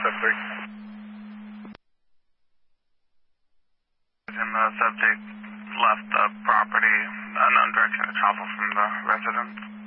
sub-3. And the subject left the property, unknown direction of travel from the residence.